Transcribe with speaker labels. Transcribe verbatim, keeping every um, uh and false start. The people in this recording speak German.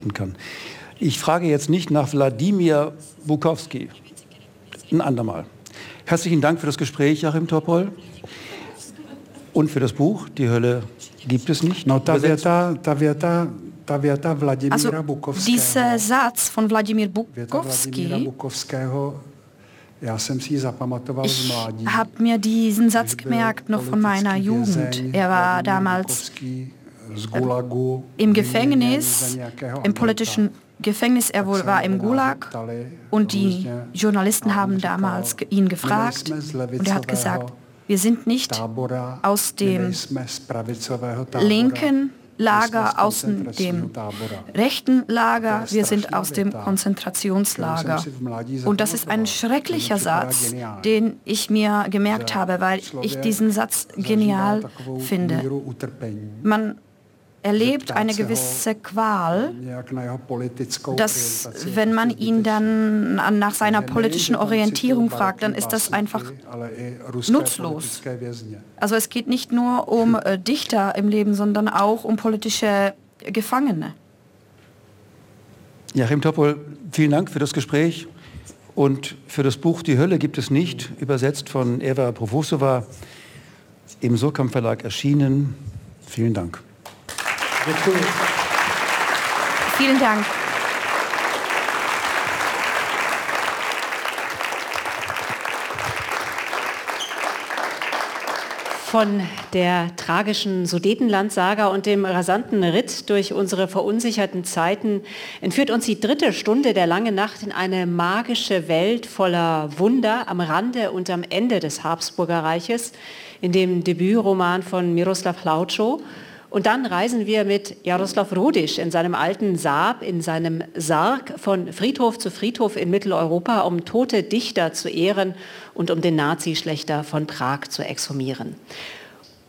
Speaker 1: kann. Ich frage jetzt nicht nach Wladimir Bukowski. Ein andermal. Herzlichen Dank für das Gespräch, Joachim Topol. Und für das Buch, Die Hölle gibt es nicht.
Speaker 2: No, ta věta, ta věta, ta věta Vladimíra
Speaker 3: Also,
Speaker 2: Bukovského.
Speaker 3: dieser Satz von Wladimir Bukowski,
Speaker 2: já jsem si ji zapamatoval z mládí.
Speaker 3: Ich habe mir diesen Satz gemerkt noch von meiner Jugend. Er war damals im Gefängnis, im politischen Gefängnis, er wohl war im Gulag und die Journalisten haben damals ihn gefragt und er hat gesagt, wir sind nicht aus dem linken Lager, aus dem rechten Lager, wir sind aus dem Konzentrationslager. Und das ist ein schrecklicher Satz, den ich mir gemerkt habe, weil ich diesen Satz genial finde. Man erlebt eine gewisse Qual, dass wenn man ihn dann nach seiner politischen Orientierung fragt, dann ist das einfach nutzlos. Also es geht nicht nur um äh, Dichter im Leben, sondern auch um politische Gefangene.
Speaker 1: Joachim Topol, vielen Dank für das Gespräch und für das Buch Die Hölle gibt es nicht, übersetzt von Eva Provosova, im Surkamp Verlag erschienen. Vielen Dank.
Speaker 3: Vielen Dank.
Speaker 4: Von der tragischen Sudetenland-Saga und dem rasanten Ritt durch unsere verunsicherten Zeiten entführt uns die dritte Stunde der Langen Nacht in eine magische Welt voller Wunder am Rande und am Ende des Habsburger Reiches, in dem Debütroman von Miroslav Hlaučo. Und dann reisen wir mit Jaroslav Rudiš in seinem alten Saab, in seinem Sarg von Friedhof zu Friedhof in Mitteleuropa, um tote Dichter zu ehren und um den Nazischlächter von Prag zu exhumieren.